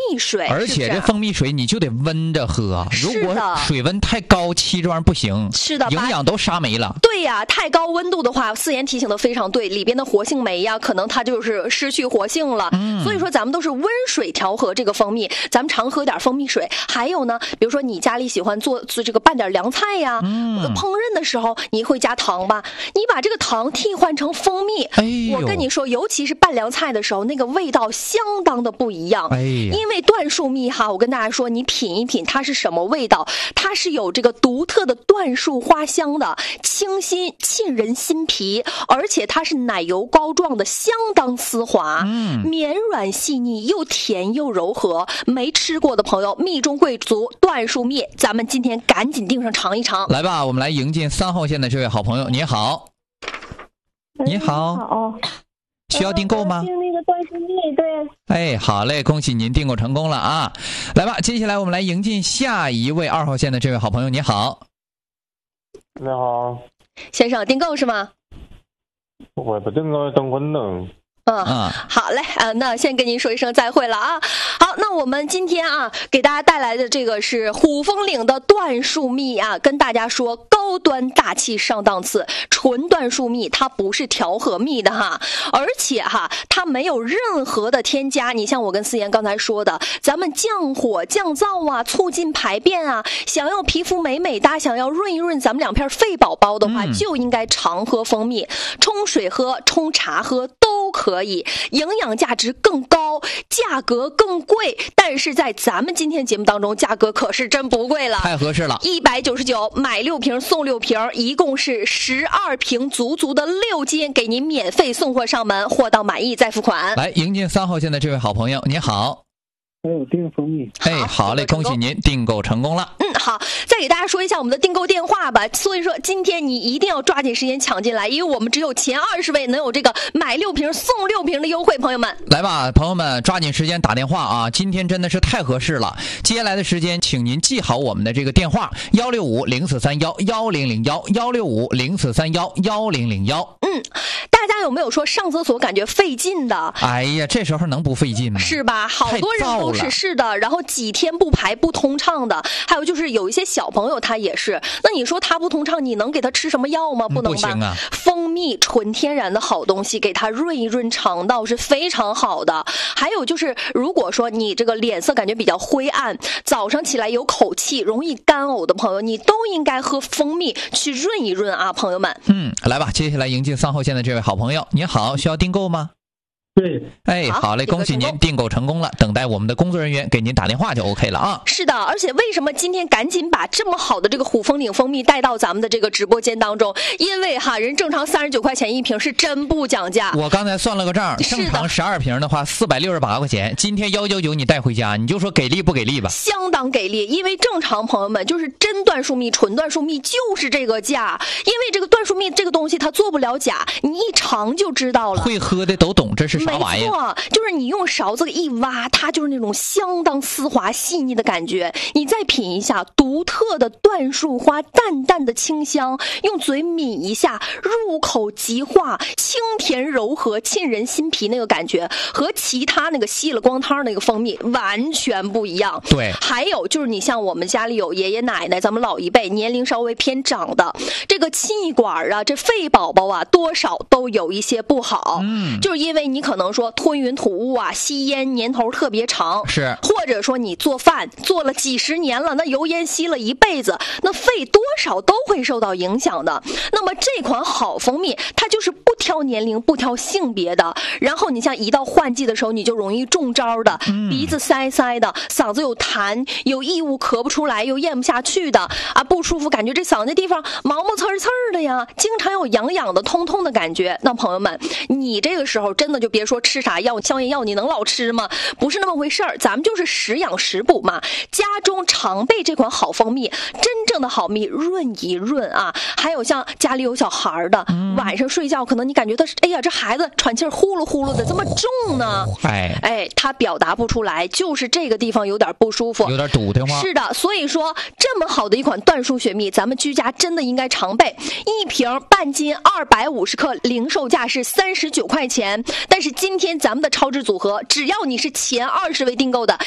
蜜水， 而且这蜂蜜水你就得温着喝，如果水温太高沏这玩意儿不行， 是的， 营养都杀没了。 对呀，太高温度的话，思妍提醒的非常对，里边的活性酶呀，可能它就是失去活性了。所以说咱们都是温水调和这个蜂蜜，咱们常喝点蜂蜜水。还有呢，比如说你家里喜欢做这个拌点凉菜呀，烹饪的时候你会加糖吧？你把这个糖替换成蜂蜜，我跟你说，尤其是拌凉菜的时候，那个味道相当的不一样。因为椴树蜜哈，我跟大家说，你品一品它是什么味道，它是有这个独特的椴树花香的，清新沁人心脾，而且它是奶油膏状的，相当丝滑，绵软细腻，又甜又柔和。没吃过的朋友，蜜中贵族椴树蜜，咱们今天赶紧订上尝一尝。 来吧，我们来迎进3号线的这位好朋友，你好。你好，需要订购吗？ 订那个椴树蜜，对。 好嘞，恭喜您订购成功了啊！来吧，接下来我们来迎进下一位2号线的这位好朋友，你好。 你好， 先生，订购是吗？ 我不订购，等会呢。 好嘞，那先跟您说一声再会了啊。好，那我们今天给大家带来的这个是虎风岭的椴树蜜啊，跟大家说高端大气上档次，纯椴树蜜它不是调和蜜的哈，而且它没有任何的添加。你像我跟思妍刚才说的，咱们降火降燥啊，促进排便啊，想要皮肤美美哒，想要润一润咱们2片肺宝宝的话，就应该常喝蜂蜜，冲水喝，冲茶喝都可以，营养价值更高，价格更贵，但是在咱们今天节目当中，价格可是真不贵了， 太合适了 ，199买6瓶送6瓶，一共是12瓶足足的6斤，给您免费送货上门，货到满意再付款。 来迎进3号线的这位好朋友，你好。 我订蜂蜜。 好嘞，恭喜您订购成功了。 好，再给大家说一下我们的订购电话吧。所以说今天你一定要抓紧时间抢进来，因为我们只有前20位能有这个买6瓶送6瓶的优惠，朋友们。 来吧，朋友们，抓紧时间打电话啊！今天真的是太合适了。接下来的时间，请您记好我们的这个电话：165-0431-1001，165-0431-1001。 大家有没有说上厕所感觉费劲的？ 哎呀，这时候能不费劲吗？ 是吧？好多人都是的，然后几天不排不通畅的，还有就是有一些小朋友他也是。那你说他不通畅，你能给他吃什么药吗？不能吧？ 不行啊。 蜂蜜纯天然的好东西，给他润一润肠道是非常好的。还有就是，如果说你这个脸色感觉比较灰暗，早上起来有口气，容易干呕的朋友，你都应该喝蜂蜜去润一润啊，朋友们。 来吧，接下来迎进3号线的这位好朋友，你好，需要订购吗？ 对， 好嘞，恭喜您订购成功了，等待我们的工作人员给您打电话就 OK 了啊。 是的，而且为什么今天赶紧把这么好的这个虎风岭蜂蜜带到咱们的这个直播间当中？因为人正常39块钱一瓶，是真不讲价。 我刚才算了个账，正常12瓶的话468块钱，今天199你带回家，你就说给力不给力吧？ 相当给力，因为正常朋友们就是真椴树蜜、纯椴树蜜就是这个价，因为这个椴树蜜这个东西它做不了假，你一尝就知道了。 会喝的都懂这是啥玩意儿。 没错，就是你用勺子一挖，它就是那种相当丝滑细腻的感觉。你再品一下独特的椴树花淡淡的清香，用嘴抿一下，入口即化，清甜柔和，沁人心脾，那个感觉和其他那个吸了光汤那个蜂蜜完全不一样。 对， 还有就是你像我们家里有爷爷奶奶，咱们老一辈年龄稍微偏长的，这个气管啊，这肺宝宝啊，多少都有一些不好。就是因为你可能说吞云吐雾啊，吸烟年头特别长， 是， 或者说你做饭做了几十年了，那油烟吸了一辈子，那肺多少都会受到影响的。那么这款好蜂蜜，它就是不挑年龄不挑性别的，然后你像一到换季的时候，你就容易中招的，鼻子塞塞的，嗓子有痰，有异物咳不出来，又咽不下去的啊，不舒服，感觉这嗓子地方毛毛刺刺的呀，经常有痒痒的痛痛的感觉。那朋友们，你这个时候真的就别说吃啥药消炎药，你能老吃吗？不是那么回事儿，咱们就是食养食补嘛。家中常备这款好蜂蜜，真正的好蜜润一润啊。还有像家里有小孩的，晚上睡觉可能你感觉他哎呀，这孩子喘气呼噜呼噜的这么重呢，他表达不出来，就是这个地方有点不舒服， 有点堵得慌。 是的，所以说这么好的一款椴树雪蜜，咱们居家真的应该常备。一瓶半斤250克，零售价是39块钱，但是今天咱们的超值组合，只要你是前20位订购的，